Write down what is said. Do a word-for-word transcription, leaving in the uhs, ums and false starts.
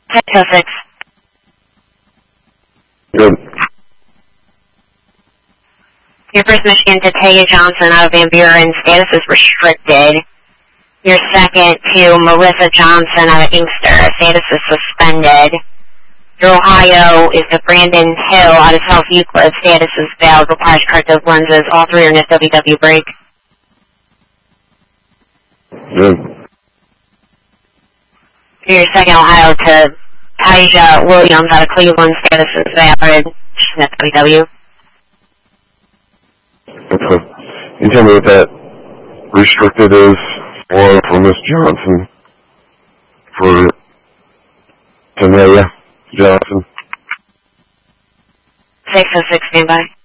six oh six. Good. Your first Michigan to Taya Johnson out of Van Buren, status is restricted. Your second to Melissa Johnson out of Inkster, status is suspended. Your Ohio is to Brandon Hill out of South Euclid, status is valid, requires corrective lenses. All three are in a W W break. Good. Your second Ohio to Taija Williams out of Cleveland, status is valid, she's in a W W. Okay. Can you tell me what that restricted is for, for Miss Johnson? For Tanea Johnson? six oh six, standby.